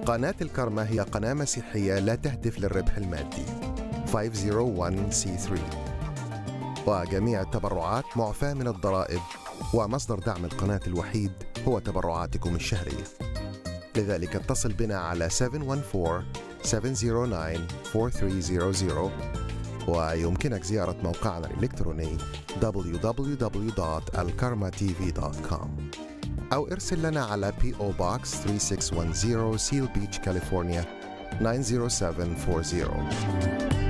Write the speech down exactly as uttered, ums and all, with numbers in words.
قناة الكرمة هي قناة مسيحية لا تهدف للربح المادي خمسمائة وواحد سي ثلاثة، وجميع التبرعات معفاة من الضرائب، ومصدر دعم القناة الوحيد هو تبرعاتكم الشهرية. لذلك اتصل بنا على سبعة واحد أربعة سبعة صفر تسعة أربعة ثلاثة صفر صفر، ويمكنك زيارة موقعنا الإلكتروني دبليو دبليو دبليو دوت الكارما تي في دوت كوم، أو ارسل لنا على بي أو Box ثلاثة ستة واحد صفر Seal Beach, كاليفورنيا تسعة صفر سبعة أربعة صفر.